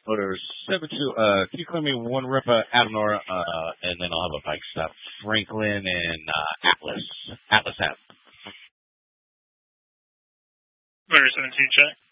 Order 72, can you clear me one ripper, Adonora, and then I'll have a bike stop. Franklin and, Atlas. Atlas Ave. Order 17, check.